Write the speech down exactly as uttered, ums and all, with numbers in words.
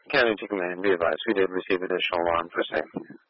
County Chicken Man, be advised, we did receive additional law enforcement